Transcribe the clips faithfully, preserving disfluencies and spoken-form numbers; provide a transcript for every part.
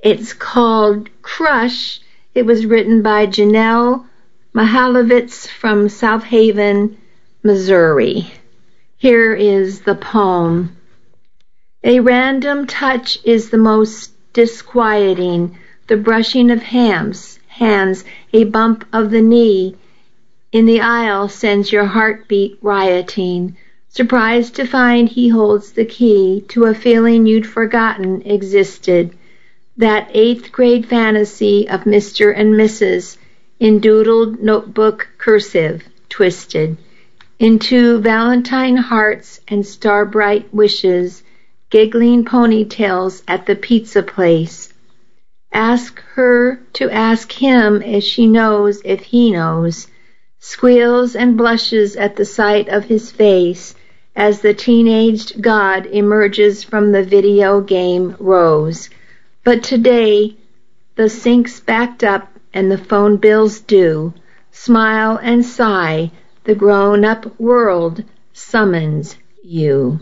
It's called Crush. It was written by Janelle Mahalovitz from South Haven, Missouri. Here is the poem. A random touch is the most disquieting, the brushing of hands, hands, a bump of the knee in the aisle sends your heartbeat rioting, surprised to find he holds the key to a feeling you'd forgotten existed, that eighth grade fantasy of Mister and Missus in doodled notebook cursive, twisted into Valentine hearts and star-bright wishes, giggling ponytails at the pizza place. Ask her to ask him if she knows if he knows, squeals and blushes at the sight of his face as the teenaged god emerges from the video game Rose. But today, the sink's backed up and the phone bills due. Smile and sigh, the grown-up world summons you.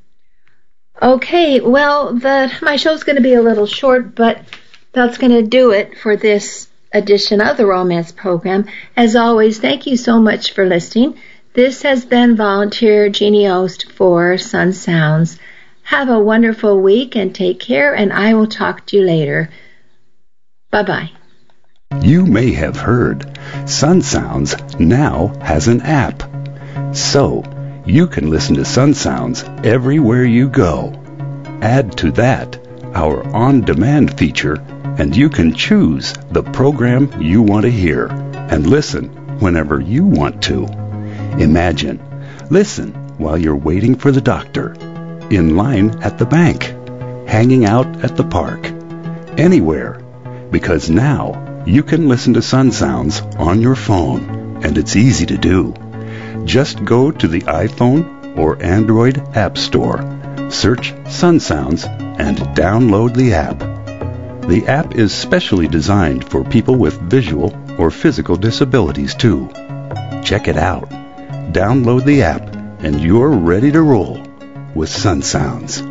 Okay, well, the my show's going to be a little short, but that's going to do it for this edition of the Romance Program. As always, thank you so much for listening. This has been Volunteer Jeannie Ost for Sun Sounds. Have a wonderful week and take care, and I will talk to you later. Bye-bye. You may have heard Sun Sounds now has an app. So, you can listen to Sun Sounds everywhere you go. Add to that our on-demand feature, and you can choose the program you want to hear and listen whenever you want to. Imagine, listen while you're waiting for the doctor, in line at the bank, hanging out at the park, anywhere, because now you can listen to Sun Sounds on your phone, and it's easy to do. Just go to the iPhone or Android App Store, search Sun Sounds, and download the app. The app is specially designed for people with visual or physical disabilities, too. Check it out. Download the app, and you're ready to roll with Sun Sounds.